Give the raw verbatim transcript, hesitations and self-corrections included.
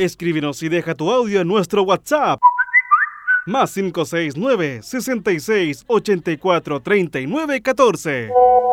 Escríbenos y deja tu audio en nuestro WhatsApp. Más cinco seis nueve, sesenta y seis, ochenta y cuatro, treinta y nueve, catorce.